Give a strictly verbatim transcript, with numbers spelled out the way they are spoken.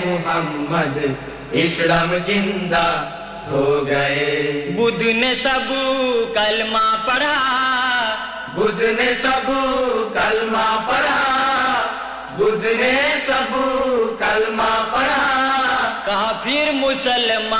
मुहम्मद इस्लाम जिंदा हो गए। बुद्ध ने सब कलमा पढ़ा, बुद्ध ने सब कलमा पढ़ा, बुद्ध ने सब कलमा पढ़ा। कहा फिर मुसलमान